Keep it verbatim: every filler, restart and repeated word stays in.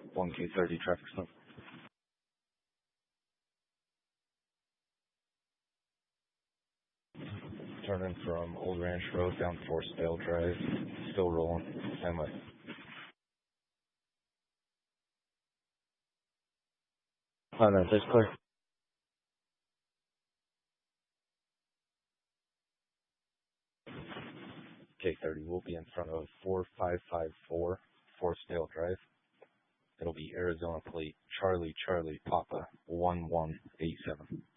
one K thirty traffic stop. Turning from Old Ranch Road down Forestdale Drive. Still rolling. Same way. Oh no, that's clear. K thirty will be in front of four five five four Forestdale Drive. It'll be Arizona plate Charlie Charlie Papa one one eight seven.